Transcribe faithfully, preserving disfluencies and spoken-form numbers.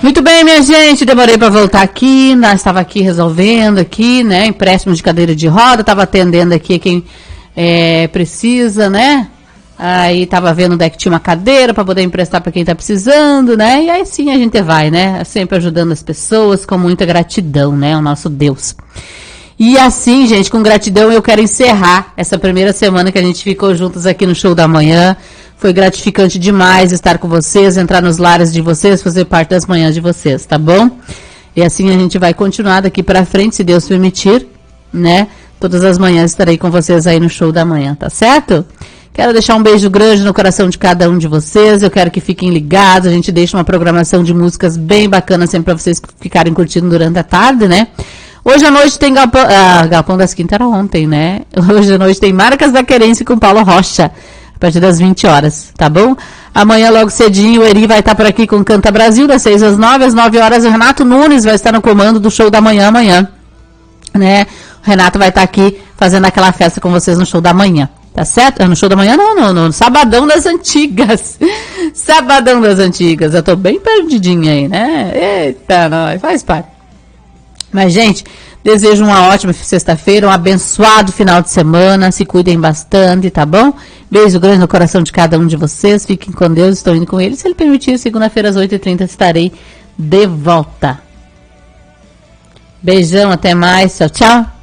Muito bem, minha gente, demorei para voltar aqui, nós estava aqui resolvendo aqui, né, empréstimo de cadeira de roda, estava atendendo aqui quem é, precisa, né, aí estava vendo onde é que tinha uma cadeira para poder emprestar para quem está precisando, né, e aí sim a gente vai, né, sempre ajudando as pessoas com muita gratidão, né, o nosso Deus. E assim, gente, com gratidão eu quero encerrar essa primeira semana que a gente ficou juntos aqui no Show da Manhã. Foi gratificante demais estar com vocês, entrar nos lares de vocês, fazer parte das manhãs de vocês, tá bom? E assim a gente vai continuar daqui pra frente, se Deus permitir, né? Todas as manhãs estarei com vocês aí no Show da Manhã, tá certo? Quero deixar um beijo grande no coração de cada um de vocês, eu quero que fiquem ligados, a gente deixa uma programação de músicas bem bacana sempre pra vocês ficarem curtindo durante a tarde, né? Hoje à noite tem Galpão, ah, Galpão das Quintas era ontem, né? Hoje à noite tem Marcas da Querência com Paulo Rocha. A partir das vinte horas, tá bom? Amanhã, logo cedinho, o Eri vai estar por aqui com Canta Brasil, das seis às nove, às nove horas, o Renato Nunes vai estar no comando do Show da Manhã amanhã, né? O Renato vai estar aqui fazendo aquela festa com vocês no Show da Manhã, tá certo? No Show da Manhã, não, não, no Sabadão das Antigas. Sabadão das Antigas, eu tô bem perdidinha aí, né? Eita, nós, faz parte. Mas, gente, desejo uma ótima sexta-feira, um abençoado final de semana, se cuidem bastante, tá bom? Beijo grande no coração de cada um de vocês, fiquem com Deus, estou indo com ele. Se ele permitir, segunda-feira às oito e trinta estarei de volta. Beijão, até mais, tchau, tchau.